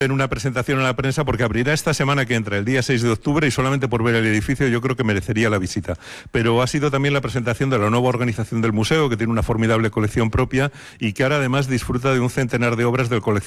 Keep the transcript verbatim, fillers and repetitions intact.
en una presentación en la prensa porque abrirá esta semana que entra, el día seis de octubre, y solamente por ver el edificio yo creo que merecería la visita. Pero ha sido también la presentación de la nueva organización del museo, que tiene una formidable colección propia y que ahora además disfruta de un centenar de obras del coleccionista